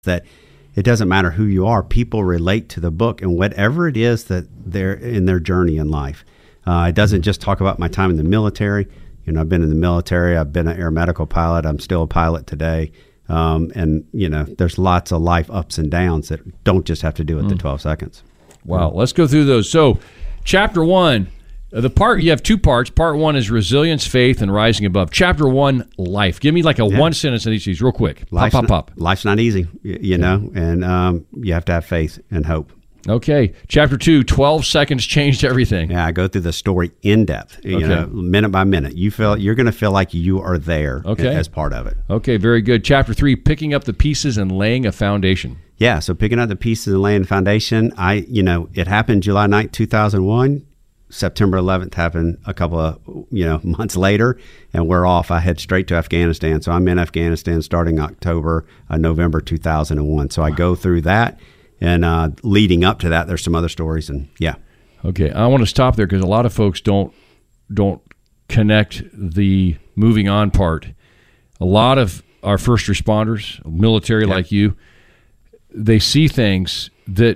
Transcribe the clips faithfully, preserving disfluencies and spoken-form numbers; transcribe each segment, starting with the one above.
that it doesn't matter who you are. People relate to the book and whatever it is that they're in their journey in life. Uh, it doesn't just talk about my time in the military. You know, I've been in the military. I've been an air medical pilot. I'm still a pilot today. Um, and, you know, there's lots of life ups and downs that don't just have to do with mm. the twelve seconds. Wow. Let's go through those. So chapter one, the part, you have two parts. Part one is resilience, faith, and rising above. Chapter one, life. Give me like a yeah. one sentence on each of these real quick. Pop, pop, pop. Life's not easy, you, you know, and um, you have to have faith and hope. Okay. Chapter two, twelve seconds changed everything. Yeah, I go through the story in depth, you okay. know, minute by minute. You feel you're going to feel like you are there okay. as part of it. Okay, very good. Chapter three, picking up the pieces and laying a foundation. Yeah, so picking up the pieces and laying the foundation. I, you know, it happened July ninth, two thousand one. September eleventh happened a couple of, you know, months later, and we're off. I head straight to Afghanistan. So I'm in Afghanistan starting October, uh, November two thousand one. So I go through that. And uh, leading up to that, there's some other stories, and yeah. Okay, I want to stop there because a lot of folks don't don't connect the moving on part. A lot of our first responders, military yeah. like you, they see things that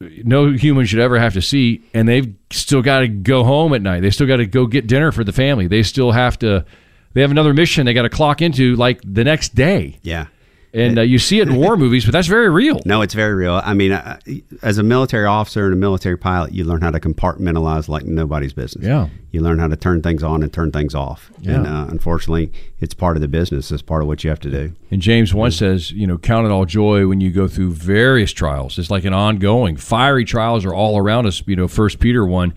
no human should ever have to see, and they've still got to go home at night. They still got to go get dinner for the family. They still have to. They have another mission they got to clock into like the next day. Yeah. And uh, you see it in war movies, but that's very real. No, it's very real. I mean, uh, as a military officer and a military pilot, you learn how to compartmentalize like nobody's business. Yeah. You learn how to turn things on and turn things off. Yeah. And uh, unfortunately, it's part of the business. It's part of what you have to do. And James one says, you know, count it all joy when you go through various trials. It's like an ongoing. Fiery trials are all around us, you know, First Peter one.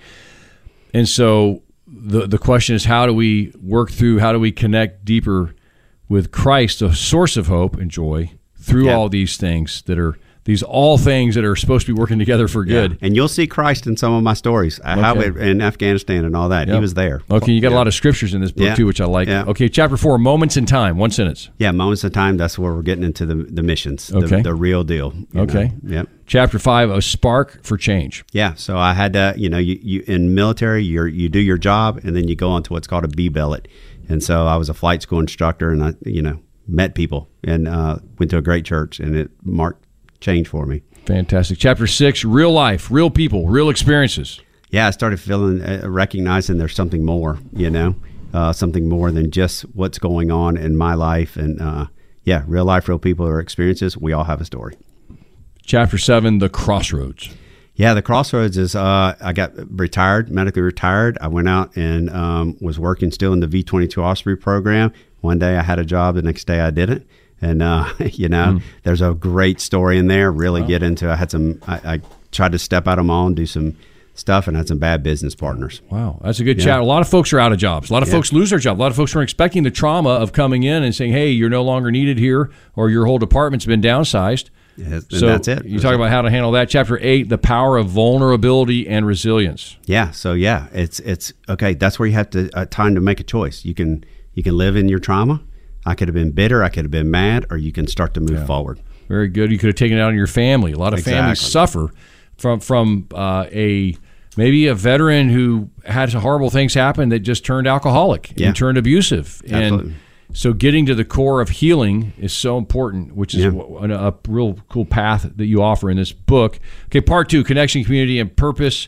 And so the the question is, how do we work through, how do we connect deeper with Christ, the source of hope and joy, through yeah. all these things that are, these all things that are supposed to be working together for good. Yeah. And you'll see Christ in some of my stories, okay. how it, in Afghanistan and all that. Yep. He was there. Okay, you got yeah. a lot of scriptures in this book, yeah. too, which I like. Yeah. Okay, chapter four, moments in time, one sentence. Yeah, moments in time, that's where we're getting into the, the missions, okay. the, the real deal. Okay. Know? Yep. Chapter five, a spark for change. Yeah, so I had to, you know, you, you in military, you you do your job, and then you go on to what's called a B-billet. And so I was a flight school instructor, and I, you know, met people and uh, went to a great church, and it marked change for me. Fantastic. Chapter six, real life, real people, real experiences. Yeah, I started feeling, uh, recognizing there's something more, you know, uh, something more than just what's going on in my life. And uh, yeah, real life, real people, or experiences. We all have a story. Chapter seven, the crossroads. Yeah, the crossroads is uh, I got retired, medically retired. I went out and um, was working still in the V twenty-two Osprey program. One day I had a job, the next day I didn't. And, uh, you know, mm. there's a great story in there, really wow. get into I had some, I, I tried to step out on my own, do some stuff, and had some bad business partners. Wow, that's a good yeah. chat. A lot of folks are out of jobs. A lot of yeah. folks lose their job. A lot of folks are expecting the trauma of coming in and saying, hey, you're no longer needed here, or your whole department's been downsized. Yeah, so that's it. You talk about how to handle that. Chapter eight, the power of vulnerability and resilience. Yeah, so yeah, it's, it's okay, that's where you have to uh, time to make a choice. You can you can live in your trauma. I could have been bitter, I could have been mad, or you can start to move yeah. forward. Very good. You could have taken it out on your family. A lot of exactly. families suffer from from uh, a maybe a veteran who had horrible things happen that just turned alcoholic yeah. and turned abusive. Absolutely. And so getting to the core of healing is so important, which is yeah. a, a real cool path that you offer in this book. Okay, part two, connection, community, and purpose.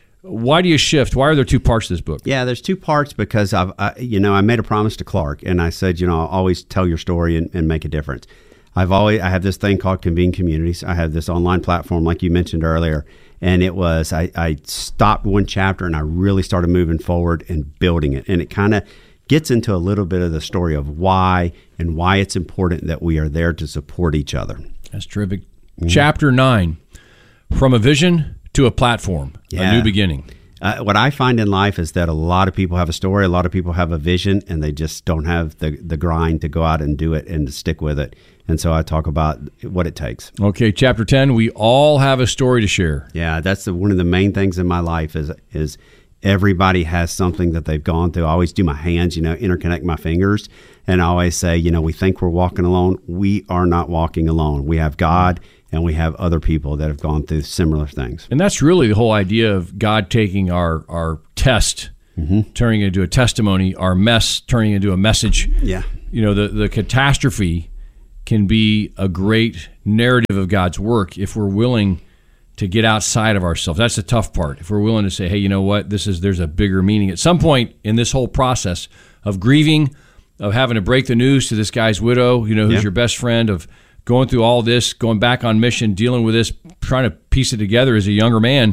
Why do you shift? Why are there two parts to this book? Yeah, there's two parts because I've, I, you know, I made a promise to Clark, and I said, you know, I'll always tell your story and, and make a difference. I've always, I have this thing called Convene Communities. I have this online platform, like you mentioned earlier, and it was, I, I stopped one chapter and I really started moving forward and building it, and it kind of gets into a little bit of the story of why and why it's important that we are there to support each other. That's terrific. Mm-hmm. Chapter nine, from a vision to a platform, yeah. a new beginning. Uh, what I find in life is that a lot of people have a story, a lot of people have a vision, and they just don't have the, the grind to go out and do it and to stick with it. And so I talk about what it takes. Okay, chapter ten, we all have a story to share. Yeah, that's the, one of the main things in my life is is everybody has something that they've gone through. I always do my hands, you know, interconnect my fingers, and I always say, you know, we think we're walking alone. We are not walking alone. We have God, and we have other people that have gone through similar things. And that's really the whole idea of God taking our, our test, mm-hmm. turning it into a testimony, our mess turning into a message. Yeah. You know, the, the catastrophe can be a great narrative of God's work if we're willing to get outside of ourselves. That's the tough part. If we're willing to say, hey, you know what, this is there's a bigger meaning. At some point in this whole process of grieving, of having to break the news to this guy's widow, you know, who's yeah. your best friend, of going through all this, going back on mission, dealing with this, trying to piece it together as a younger man,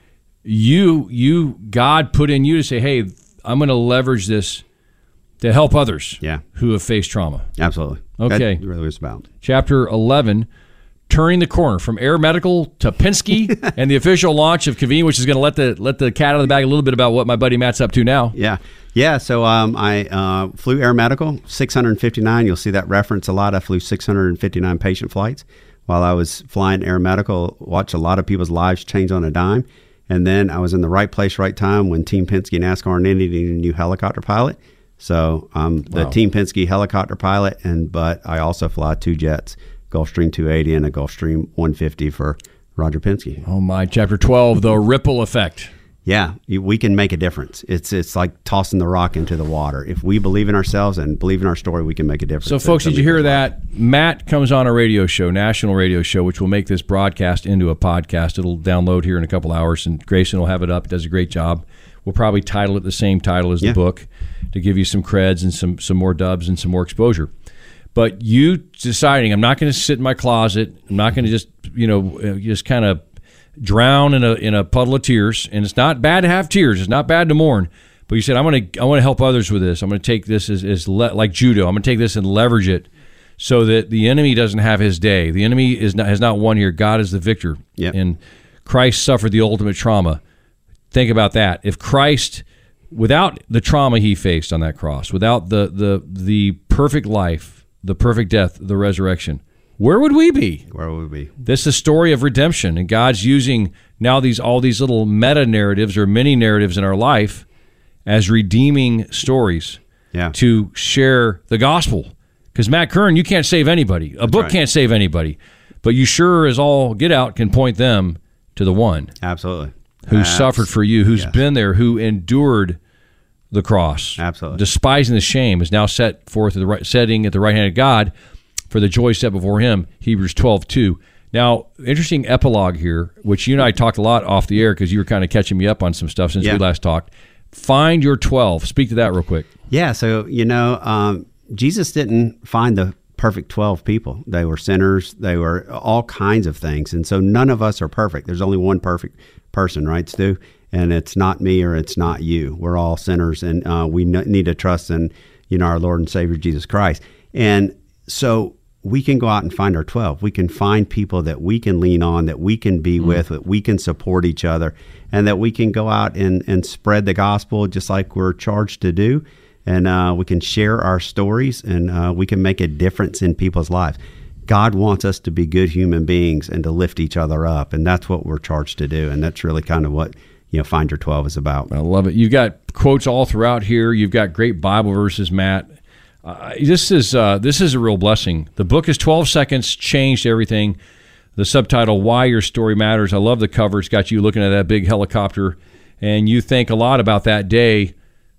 you, you, God put in you to say, hey, I'm going to leverage this to help others yeah. who have faced trauma. Absolutely. Okay. That's really what it's about. Chapter eleven, turning the corner from Air Medical to Penske and the official launch of Convene, which is going to let the let the cat out of the bag a little bit about what my buddy Matt's up to now. Yeah. Yeah. So um, I uh, flew Air Medical, six hundred fifty-nine. You'll see that reference a lot. I flew six hundred fifty-nine patient flights while I was flying Air Medical, watched a lot of people's lives change on a dime. And then I was in the right place, right time when Team Penske NASCAR needed a new helicopter pilot. So I'm the Wow. Team Penske helicopter pilot, and but I also fly two jets, Gulfstream two eighty and a Gulfstream one fifty for Roger Penske. Oh my, chapter twelve, the ripple effect. Yeah, you- we can make a difference. It's it's like tossing the rock into the water. If we believe in ourselves and believe in our story, we can make a difference. So folks, did you hear that? Matt comes on a radio show, national radio show, which will make this broadcast into a podcast. It'll download here in a couple hours, and Grayson will have it up. It does a great job. We'll probably title it the same title as the Yeah. book to give you some creds and some some more dubs and some more exposure. But you deciding, I'm not going to sit in my closet. I'm not going to just, you know, uh, just kind of drown in a in a puddle of tears. And it's not bad to have tears. It's not bad to mourn. But you said, I'm going to I want to help others with this. I'm going to take this as, as le- like judo. I'm going to take this and leverage it so that the enemy doesn't have his day. The enemy is not, has not won here. God is the victor. Yep. And Christ suffered the ultimate trauma. Think about that. If Christ, without the trauma he faced on that cross, without the the the perfect life, the perfect death, the resurrection, where would we be? Where would we be? This is a story of redemption, and God's using now these all these little meta narratives or mini narratives in our life as redeeming stories Yeah. to share the gospel. Because Matt Kern, you can't save anybody. A book right. can't save anybody, but you sure as all get out can point them to the one Absolutely. who Abs- suffered for you, who's yes. been there, who endured the cross, Absolutely. despising the shame, is now set forth at the right, setting at the right hand of God for the joy set before him. Hebrews twelve two. Now, interesting epilogue here, which you and I talked a lot off the air because you were kind of catching me up on some stuff since Yeah. we last talked. Find your twelve. Speak to that real quick. Yeah. So, you know, um, Jesus didn't find the perfect twelve people. They were sinners. They were all kinds of things. And so none of us are perfect. There's only one perfect person, right, Stu? And it's not me or it's not you. We're all sinners, and uh, we n- need to trust in, you know, our Lord and Savior, Jesus Christ. And so we can go out and find our twelve. We can find people that we can lean on, that we can be mm. with, that we can support each other, and that we can go out and, and spread the gospel just like we're charged to do. And uh, we can share our stories, and uh, we can make a difference in people's lives. God wants us to be good human beings and to lift each other up, and that's what we're charged to do. And that's really kind of what, you know, Find Your twelve is about. I love it. You've got quotes all throughout here. You've got great Bible verses, Matt. Uh, this is uh, this is a real blessing. The book is twelve seconds, changed everything. The subtitle, Why Your Story Matters. I love the cover. It's got you looking at that big helicopter, and you think a lot about that day,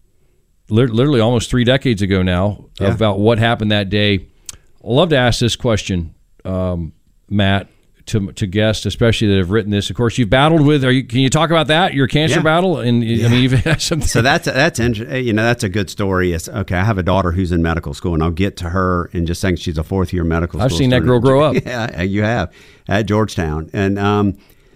literally almost three decades ago now, Yeah. about what happened that day. I'd love to ask this question, um, Matt, to to guests, especially that have written this. Of course, you've battled with. Are you? Can you talk about that? Your cancer Yeah. battle, and I mean, you've had something. So that's that's inter- you know that's a good story. It's okay. I have a daughter who's in medical school, and I'll get to her in just a second. She's a fourth year medical school. I've seen that student. girl grow up. Yeah, you have at Georgetown, and um,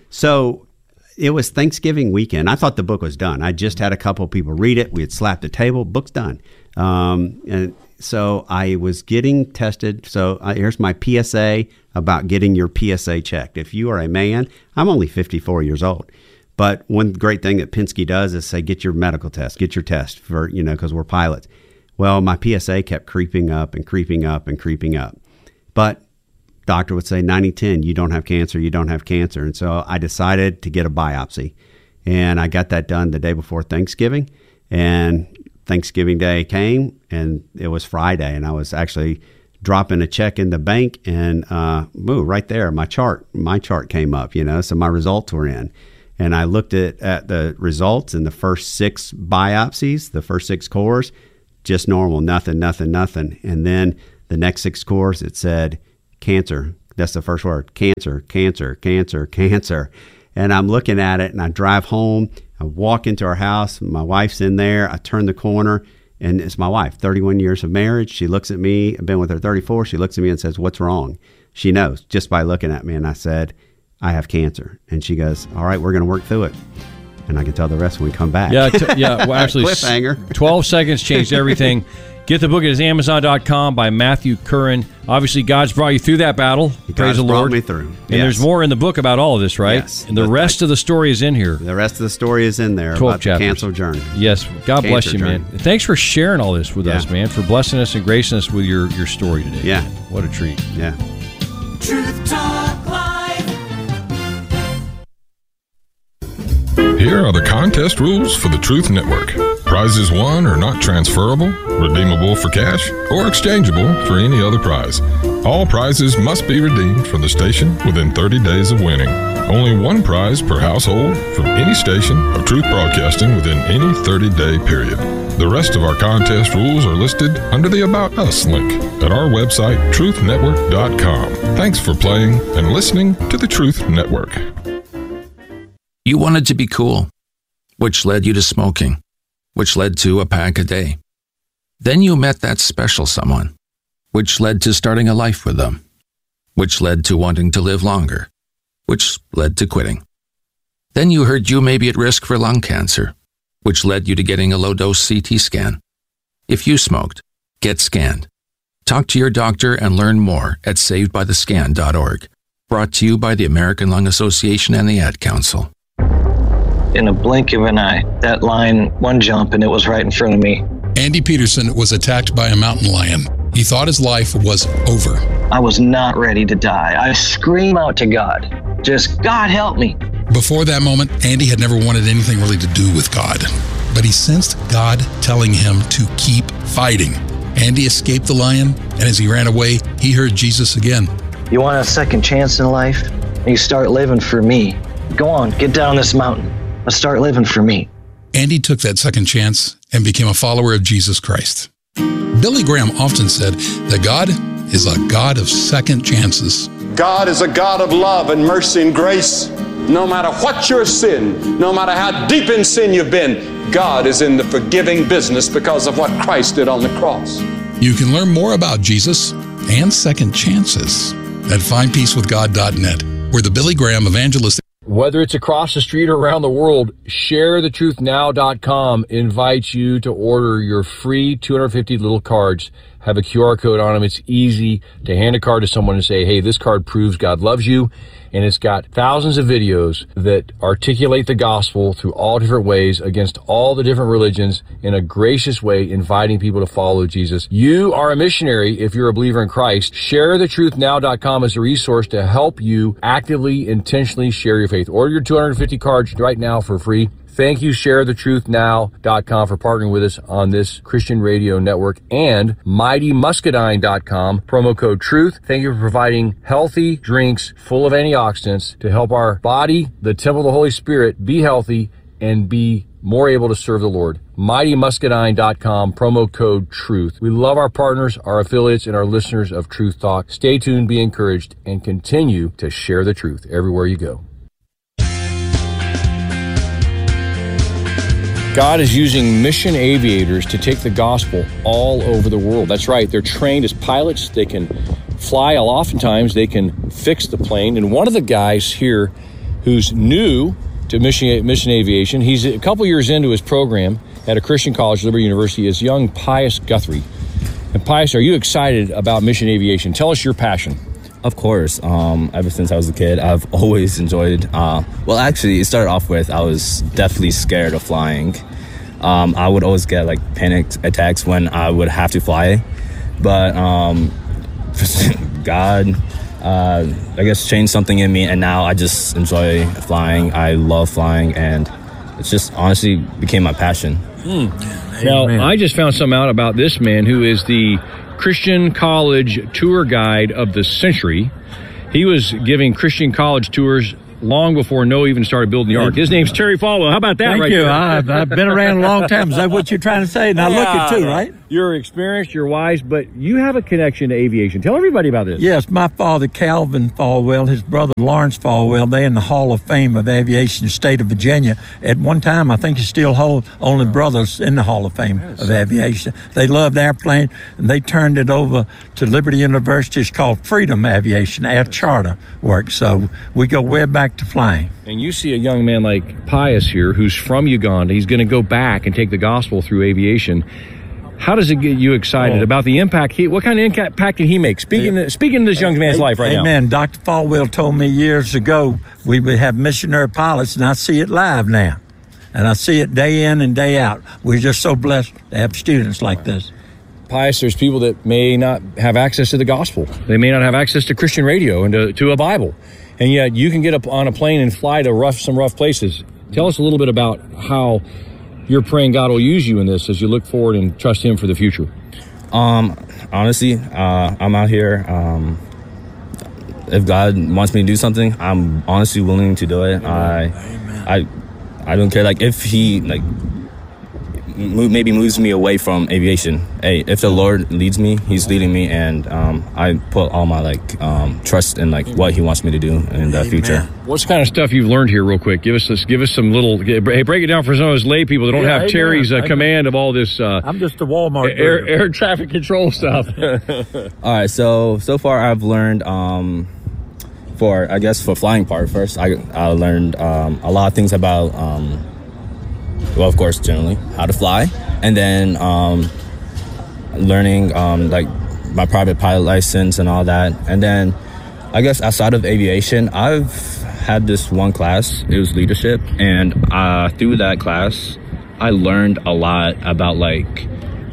so it was Thanksgiving weekend. I thought the book was done. I just had a couple people read it. We had slapped the table. Book's done. Um, and so I was getting tested. So I, here's my P S A about getting your P S A checked. If you are a man, I'm only fifty-four years old. But one great thing that Penske does is say, get your medical test, get your test for, you know, because we're pilots. Well, my P S A kept creeping up and creeping up and creeping up. But doctor would say ninety ten, you don't have cancer, you don't have cancer. And so I decided to get a biopsy. And I got that done the day before Thanksgiving. And Thanksgiving Day came, and it was Friday, and I was actually dropping a check in the bank, and uh, boom, right there, my chart, my chart came up, you know, so my results were in. And I looked at, at the results, and the first six biopsies, the first six cores, just normal, nothing, nothing, nothing. And then the next six cores, it said cancer, That's the first word. Cancer, cancer, cancer, cancer. And I'm looking at it, and I drive home. I walk into our house. My wife's in there. I turn the corner, and it's my wife, thirty-one years of marriage. She looks at me. I've been with her thirty-four. She looks at me and says, "What's wrong?" She knows just by looking at me. And I said, "I have cancer." And she goes, "All right, we're going to work through it." And I can tell the rest when we come back. Yeah, t- yeah. Well, actually, cliffhanger. twelve seconds changed everything. Get the book. It is amazon dot com by Matthew Curran. Obviously, God's brought you through that battle. God's Praise the Lord. brought me through. And yes. there's more in the book about all of this, right? Yes. And the But rest I, of the story is in here. The rest of the story is in there twelve about chapters. the cancer journey. Yes. God Cancer bless you, journey. man. Thanks for sharing all this with Yeah. us, man, for blessing us and gracing us with your, your story today. Yeah. What a treat. Yeah. Truth Talk Live. Here are the contest rules for the Truth Network. Prizes won are not transferable, redeemable for cash, or exchangeable for any other prize. All prizes must be redeemed from the station within thirty days of winning. Only one prize per household from any station of Truth Broadcasting within any thirty-day period. The rest of our contest rules are listed under the About Us link at our website, truth network dot com. Thanks for playing and listening to the Truth Network. You wanted to be cool, which led you to smoking, which led to a pack a day. Then you met that special someone, which led to starting a life with them, which led to wanting to live longer, which led to quitting. Then you heard you may be at risk for lung cancer, which led you to getting a low-dose C T scan. If you smoked, get scanned. Talk to your doctor and learn more at saved by the scan dot org. Brought to you by the American Lung Association and the Ad Council. In a blink of an eye, that line, one jump, and it was right in front of me. Andy Peterson was attacked by a mountain lion. He thought his life was over. I was not ready to die. I scream out to God, just, God help me. Before that moment, Andy had never wanted anything really to do with God. But he sensed God telling him to keep fighting. Andy escaped the lion, and as he ran away, he heard Jesus again. You want a second chance in life? You start living for me. Go on, get down this mountain. Let's start living for me. Andy took that second chance and became a follower of Jesus Christ. Billy Graham often said that God is a God of second chances. God is a God of love and mercy and grace. No matter what your sin, no matter how deep in sin you've been, God is in the forgiving business because of what Christ did on the cross. You can learn more about Jesus and second chances at find peace with god dot net, where the Billy Graham Evangelist. Whether it's across the street or around the world, share the truth now dot com invites you to order your free two hundred fifty little cards. Have a Q R code on them. It's easy to hand a card to someone and say, hey, this card proves God loves you. And it's got thousands of videos that articulate the gospel through all different ways against all the different religions in a gracious way, inviting people to follow Jesus. You are a missionary if you're a believer in Christ. share the truth now dot com is a resource to help you actively, intentionally share your faith. Order your two hundred fifty cards right now for free. Thank you, share the truth now dot com, for partnering with us on this Christian radio network, and mighty muscadine dot com, promo code TRUTH. Thank you for providing healthy drinks full of antioxidants to help our body, the temple of the Holy Spirit, be healthy and be more able to serve the Lord. mighty muscadine dot com, promo code TRUTH. We love our partners, our affiliates, and our listeners of Truth Talk. Stay tuned, be encouraged, and continue to share the truth everywhere you go. God is using mission aviators to take the gospel all over the world. That's right. They're trained as pilots. They can fly. Oftentimes, they can fix the plane. And one of the guys here who's new to mission, mission aviation, he's a couple years into his program at a Christian college, Liberty University, is young Pius Guthrie. And Pius, are you excited about mission aviation? Tell us your passion. Of course. Um, ever since I was a kid, I've always enjoyed, uh, well, actually, it started off with I was definitely scared of flying. Um, I would always get like panic attacks when I would have to fly. But um, God, uh, I guess, changed something in me, and now I just enjoy flying. I love flying, and it's just honestly became my passion. Mm. Now, I just found something out about this man who is the Christian College Tour Guide of the Century. He was giving Christian college tours long before Noah even started building the ark. His name's Terry Falwell. How about that? Thank right you. there? I've, I've been around a long time. Is that what you're trying to say? Now Yeah, look at too, right? You're experienced, you're wise, but you have a connection to aviation. Tell everybody about this. Yes, my father, Calvin Falwell, his brother, Lawrence Falwell, they in the Hall of Fame of Aviation, state of Virginia. At one time, I think it's still hold, only brothers in the Hall of Fame of Aviation. They loved airplane, and they turned it over to Liberty University. It's called Freedom Aviation, air charter work. So we go way back to flying. And you see a young man like Pius here, who's from Uganda. He's going to go back and take the gospel through aviation. How does it get you excited oh. about the impact? He, what kind of impact did he make? Speaking to, speaking to this young man's life right Amen. now. Amen. Doctor Falwell told me years ago we would have missionary pilots, and I see it live now. And I see it day in and day out. We're just so blessed to have students like this. Pius, there's people that may not have access to the gospel. They may not have access to Christian radio and to, to a Bible. And yet you can get up on a plane and fly to rough some rough places. Tell us a little bit about how you're praying God will use you in this as you look forward and trust Him for the future. Um, honestly, uh, I'm out here. Um, if God wants me to do something, I'm honestly willing to do it. I, I, I don't care. Like if He like move, maybe moves me away from aviation. Hey, if the Lord leads me, He's leading me, and um, I put all my like um, trust in like what He wants me to do in the future. What's kind of stuff you've learned here, real quick? Give us this. Give us some little. Hey, break it down for some of those lay people that don't Yeah, have amen. Terry's uh, Amen. command of all this. Uh, I'm just a Walmart air, girl. air traffic control stuff. All right, so so far I've learned um, for I guess for flying part first. I I learned um, a lot of things about. Um, well, of course, generally how to fly, and then um, learning um, like my private pilot license and all that, and then I guess outside of aviation, I've had this one class. It was leadership, and uh, through that class, I learned a lot about like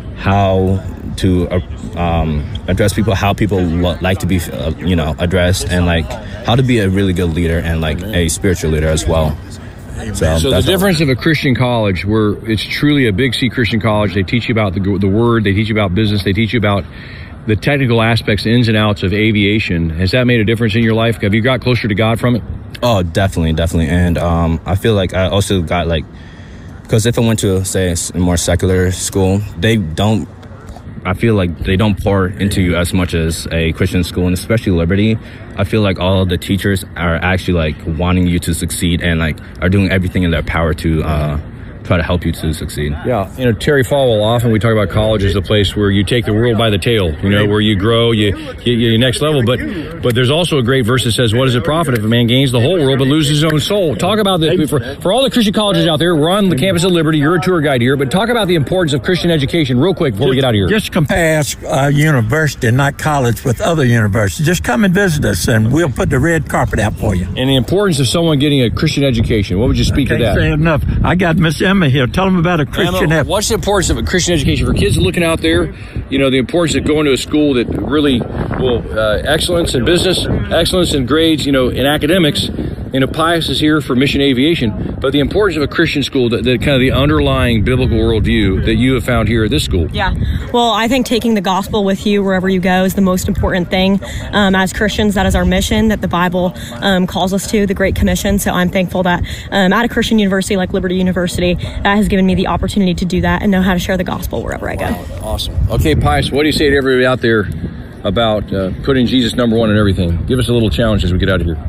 how to uh, um, address people, how people lo- like to be, uh, you know, addressed, and like how to be a really good leader and like a spiritual leader as well. So, So the difference of a Christian college, where it's truly a Big C Christian college, they teach you about the the Word, they teach you about business, they teach you about the technical aspects, ins and outs of aviation. Has that made a difference in your life? Have you got closer to God from it? Oh, definitely, definitely. And um, I feel like I also got like, because if I went to, say, a more secular school, they don't, I feel like they don't pour into you as much as a Christian school, and especially Liberty. I feel like all the teachers are actually like wanting you to succeed and like are doing everything in their power to uh, try to help you to succeed. Yeah, you know, Terry Falwell, often we talk about college as a place where you take the world by the tail, you know, where you grow, you get your next level. But but there's also a great verse that says, what does it profit if a man gains the whole world but loses his own soul? Talk about this. For, for all the Christian colleges out there, we're on the campus of Liberty. You're a tour guide here, but talk about the importance of Christian education real quick before we get out of here. Just compare uh, university, not college, with other universities. Just come and visit us, and we'll put the red carpet out for you. And the importance of someone getting a Christian education. What would you speak to Can't that? say enough. I got Miss Emma here. Tell them about a Christian. Emma, what's the importance of a Christian education for kids looking out there? You know, the importance of going to a school that really will uh, excellence in business, excellence in grades, you know, in academics. You know, Pius is here for mission aviation, but the importance of a Christian school, that, that kind of the underlying biblical worldview that you have found here at this school. Yeah. Well, I think taking the gospel with you wherever you go is the most important thing. Um, as Christians, that is our mission that the Bible um, calls us to, the Great Commission. So I'm thankful that um, at a Christian university like Liberty University, that has given me the opportunity to do that and know how to share the gospel wherever I go. Wow, awesome. Okay, Pius, what do you say to everybody out there about uh, putting Jesus number one in everything? Give us a little challenge as we get out of here.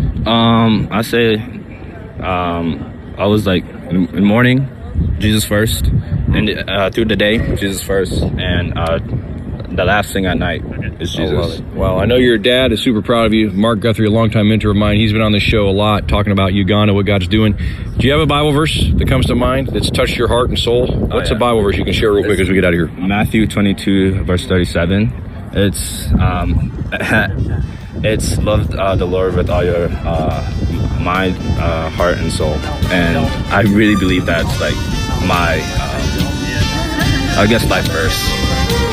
Um, I say, um, I was like in the morning, Jesus first, and uh, through the day, Jesus first, and uh, the last thing at night is Jesus. Oh, well, I know your dad is super proud of you. Mark Guthrie, a longtime mentor of mine, he's been on this show a lot talking about Uganda, what God's doing. Do you have a Bible verse that comes to mind that's touched your heart and soul? What's oh, yeah. a Bible verse you can share real quick as we get out of here? Matthew twenty-two, verse thirty-seven. It's um, it's love uh, the Lord with all your uh, mind, uh, heart, and soul. And I really believe that's like my, uh, I guess, life verse.